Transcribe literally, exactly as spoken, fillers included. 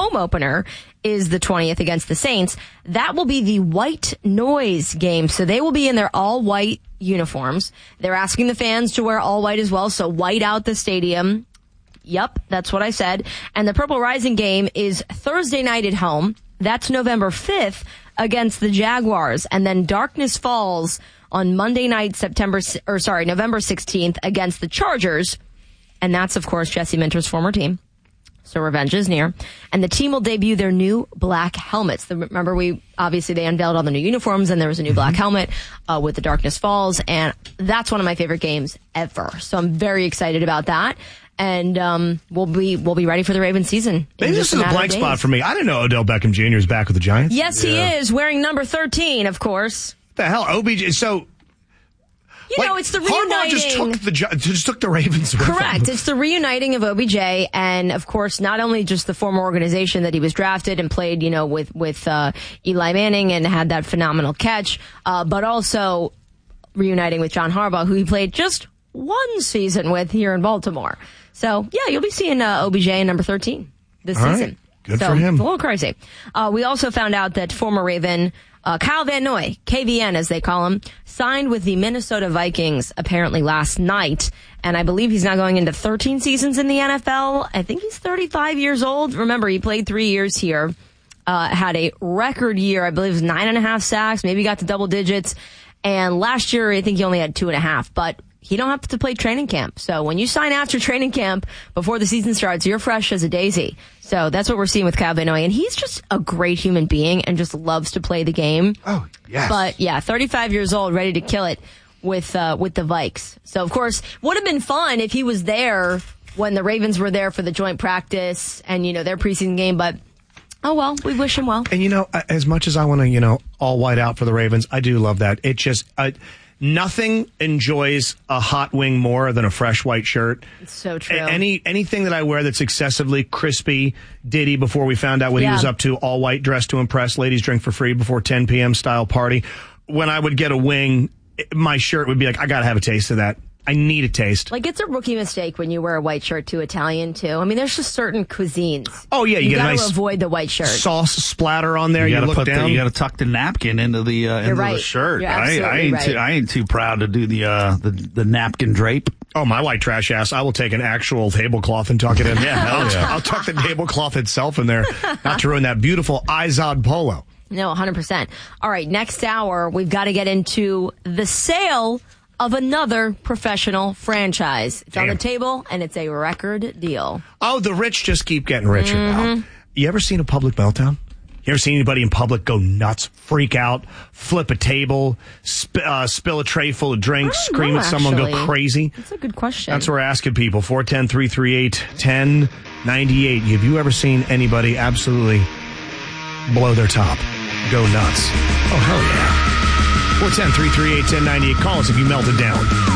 home opener is the twentieth against the Saints. That will be the white noise game. So they will be in their all-white uniforms. They're asking the fans to wear all white as well, so white out the stadium. Yep, that's what I said. And the Purple Rising game is Thursday night at home. That's November fifth against the Jaguars. And then Darkness Falls on Monday night, September, or sorry, November sixteenth against the Chargers. And that's, of course, Jesse Minter's former team. So revenge is near. And the team will debut their new black helmets. The, remember, we obviously they unveiled all the new uniforms, and there was a new black helmet uh, with the Darkness Falls. And that's one of my favorite games ever. So I'm very excited about that. And um, we'll be we'll be ready for the Ravens season. Maybe this is a blank spot for me. I didn't know Odell Beckham Junior is back with the Giants. Yes, yeah. He is, wearing number thirteen, of course. What the hell, O B J? So, you like, know, it's the reuniting. Harbaugh just took the just took the Ravens. Correct. It's the reuniting of O B J, and of course, not only just the former organization that he was drafted and played, you know, with with uh, Eli Manning and had that phenomenal catch, uh, but also reuniting with John Harbaugh, who he played just one season with here in Baltimore. So, yeah, you'll be seeing uh, O B J in number thirteen this All season. Right. Good so, for him. It's a little crazy. Uh, we also found out that former Raven uh, Kyle Van Noy, K V N as they call him, signed with the Minnesota Vikings apparently last night. And I believe he's now going into thirteen seasons in the N F L. I think he's thirty-five years old. Remember, he played three years here. Uh, had a record year. I believe it was nine and a half sacks. Maybe got to double digits. And last year, I think he only had two and a half. But he don't have to play training camp. So when you sign after training camp before the season starts, you're fresh as a daisy. So that's what we're seeing with Kyle Van Noy. And he's just a great human being and just loves to play the game. Oh, yes. But yeah, thirty-five years old, ready to kill it with, uh, with the Vikes. So of course, would have been fun if he was there when the Ravens were there for the joint practice and, you know, their preseason game. But oh, well, we wish him well. And, you know, as much as I want to, you know, all white out for the Ravens, I do love that. It just, I, nothing enjoys a hot wing more than a fresh white shirt. It's so true. Any Anything that I wear that's excessively crispy, Diddy, before we found out what yeah. he was up to, all white, dressed to impress, ladies drink for free before ten p.m. style party. When I would get a wing, my shirt would be like, I got to have a taste of that. I need a taste. Like, it's a rookie mistake when you wear a white shirt to Italian, too. I mean, there's just certain cuisines. Oh, yeah. You, you get a gotta nice avoid the white shirt. Sauce splatter on there. You, You, gotta look put down. The, you got to tuck the napkin into the uh, into right. the shirt. You're I, I ain't right. too, I ain't too proud to do the uh, the, the napkin drape. Oh, my white trash ass. I will take an actual tablecloth and tuck it in. Yeah, hell I'll, yeah. I'll tuck the tablecloth itself in there. Not to ruin that beautiful Izod polo. No, one hundred percent. All right, next hour, we've got to get into the sale of another professional franchise. It's Damn. on the table, and it's a record deal. Oh, the rich just keep getting richer Mm-hmm. now. You ever seen a public meltdown? You ever seen anybody in public go nuts, freak out, flip a table, sp- uh, spill a tray full of drinks, I don't scream know, at someone, actually. go crazy? That's a good question. That's what we're asking people. four one zero, three three eight, one zero nine eight. Have you ever seen anybody absolutely blow their top? Go nuts. Oh, hell yeah. four one zero, three three eight, one zero nine eight. Call us if you melted down.